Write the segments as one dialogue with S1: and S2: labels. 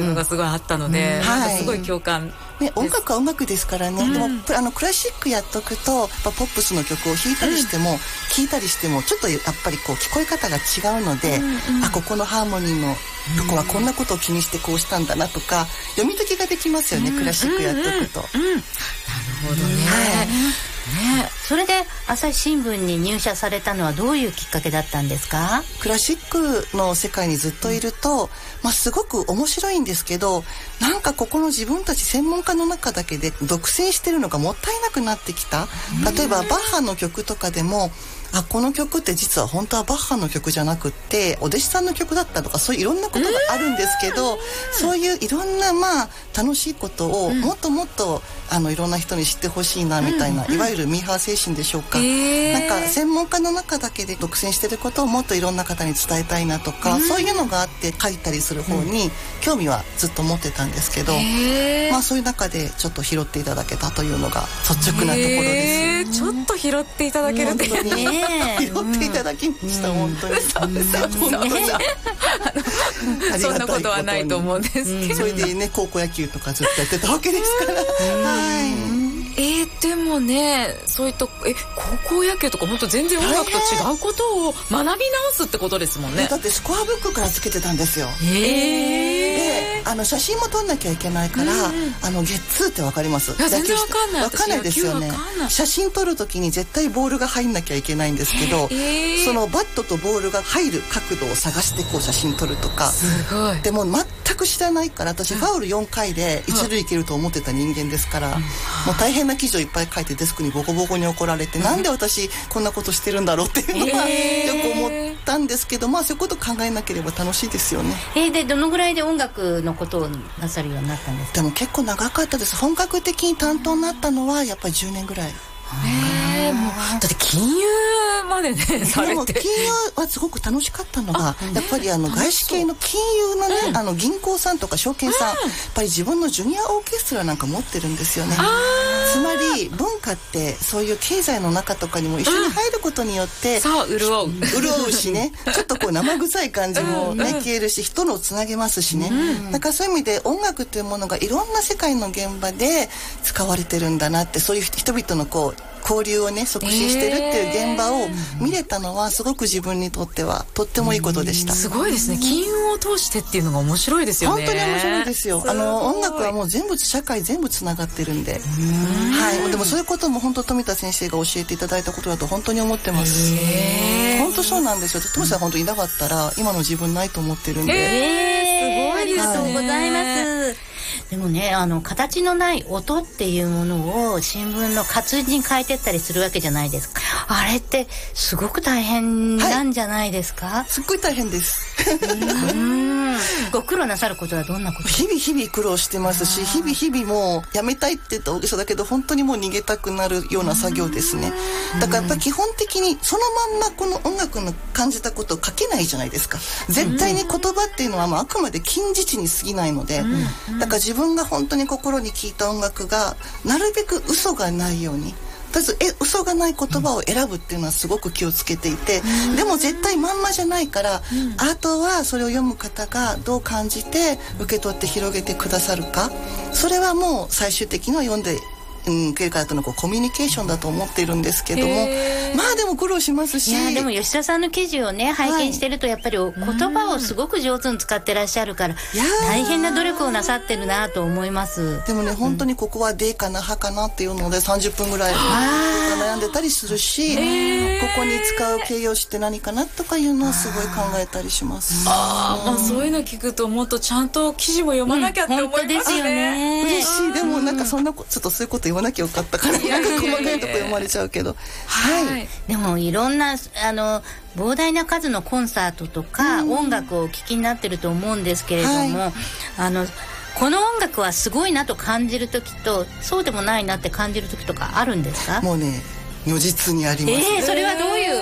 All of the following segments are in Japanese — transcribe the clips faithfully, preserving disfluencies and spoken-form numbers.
S1: のがすごいあったので、うん、なんかすごい共感、
S2: ね、音楽は音楽ですからね、うん、でもあのクラシックやっとくとポップスの曲を弾いたりしても、うん、聴いたりしてもちょっとやっぱりこう聞こえ方が違うので、うんうん、あここのハーモニーのとこはこんなことを気にしてこうしたんだなとか読み解きができますよね、うん、クラシックやっとくと、
S1: うんうんうん、なるほどね、はい
S3: ね、それで朝日新聞に入社されたのはどういうきっかけだったんですか？
S2: クラシックの世界にずっといると、まあ、すごく面白いんですけど、なんかここの自分たち専門家の中だけで独占してるのがもったいなくなってきた。例えばバッハの曲とかでもあこの曲って実は本当はバッハの曲じゃなくってお弟子さんの曲だったとかそういういろんなことがあるんですけど、そういういろんなまあ楽しいことをもっともっとあのいろんな人に知ってほしいなみたいな、いわゆるミーハー精神でしょうか、なんか専門家の中だけで独占してることをもっといろんな方に伝えたいなとか、そういうのがあって書いたりする方に興味はずっと持ってたんですけど、まあそういう中でちょっと拾っていただけたというのが率直なところです。
S1: ちょっと拾っていただけるって
S2: 本当にね拾っていただきました、うん、本当にそうです本当に
S1: そんなことはないと思うんですけど、うん、
S2: それでね高校野球とかずっとやってたわけですから、はい、
S1: えー、でもねそういったえ高校野球とか本当全然音楽と違うことを学び直すってことですもんね。
S2: だってスコアブックからつけてたんですよ。
S1: へ
S2: であの写真も撮んなきゃいけないから、うん、あのゲッツーってわかります？
S1: いや全然わかんない。
S2: わかんないですよね。写真撮るときに絶対ボールが入んなきゃいけないんですけど、そのバットとボールが入る角度を探してこう写真撮るとか、
S1: すごい。
S2: でも全く知らないから私ファウルよんかいで一塁行けると思ってた人間ですから、うん、もう大変な記事をいっぱい書いてデスクにボコボコに怒られて、うん、なんで私こんなことしてるんだろうっていうのはよく思ったんですけど、まあそういうこと考えなければ楽しいですよね。
S3: えー、でどのぐらいで音楽のことをなさるようになったんですか？
S2: でも結構長かったです。本格的に担当になったのはやっぱりじゅうねんぐらい。
S1: へー、もうだって金融までねされて、
S2: でも金融はすごく楽しかったのがやっぱりあの外資系の金融のね、うん、あの銀行さんとか証券さん、うん、やっぱり自分のジュニアオーケストラなんか持ってるんですよね。つまり文化ってそういう経済の中とかにも一緒に入ることによって、うん、
S1: さあ潤う
S2: 潤うしねちょっとこう生臭い感じもね、うん、消えるし人のをつなげますしね、うん、だからそういう意味で音楽というものがいろんな世界の現場で使われてるんだなって、そういう人々のこう交流をね促進してるっていう現場を見れたのはすごく自分にとってはとってもいいことでした。
S1: すごいですね。金融を通してっていうのが面白いですよね。
S2: 本当に面白いですよ。あの音楽はもう全部社会全部つながってるんで、はい、でもそういうことも本当富田先生が教えていただいたことだと本当に思ってます。本当そうなんですよ。富田さん本当にいなかったら今の自分ないと思ってるんで、
S3: えー、すごい、ありがとうございます。でもね、あの形のない音っていうものを新聞の活字に変えてったりするわけじゃないですか。あれってすごく大変なんじゃないですか？
S2: はい、すっごい大変です。
S3: うんご苦労なさることはどんなこと？
S2: 日々日々苦労してますし、日々日々もうやめたいって言った大げさだけど本当にもう逃げたくなるような作業ですね。だからやっぱり基本的にそのまんまこの音楽の感じたことを書けないじゃないですか。絶対に言葉っていうのはもうあくまで近似値に過ぎないので、だから自分が本当に心に聴いた音楽がなるべく嘘がないように、とりあえずえ嘘がない言葉を選ぶっていうのはすごく気をつけていて、でも絶対まんまじゃないから、あとはそれを読む方がどう感じて受け取って広げてくださるか、それはもう最終的には読んでうん、受ける方とのこうコミュニケーションだと思っているんですけども、まあでも苦労しますし、
S3: いやでも吉田さんの記事をね拝見してるとやっぱり言葉をすごく上手に使ってらっしゃるから大変な努力をなさってるなと思います。
S2: でもね本当にここはデーかなハかなっていうのでさんじゅっぷんぐらい悩んでたりするし、ここに使う形容詞って何かなとかいうのをすごい考えたりします。
S1: あ、まあ、そういうの聞くともっとちゃんと記事も読まなきゃって思いますね、うん、本当ですよね。
S2: 嬉しい。でもなんかそんなこちょっとそういうこと言わなきゃよかったからなんか細かいとこ読まれちゃうけど、
S3: はい、はい、でもいろんなあの膨大な数のコンサートとか、うん、音楽をお聴きになってると思うんですけれども、はい、あのこの音楽はすごいなと感じる時とそうでもないなって感じる時とかあるんですか？
S2: もうね如実にあります。
S3: えー、それはどういう？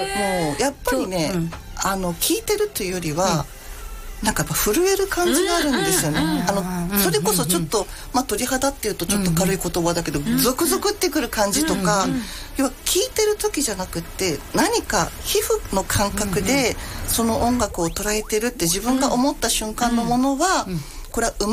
S2: もうやっぱりね、うん、あの聴いてるというよりは、うんなんかやっぱ震える感じがあるんですよね。あのそれこそちょっと、まあ、鳥肌っていうとちょっと軽い言葉だけど、ゾクゾクってくる感じとか、要は聴いてる時じゃなくって何か皮膚の感覚でその音楽を捉えてるって自分が思った瞬間のものは、これは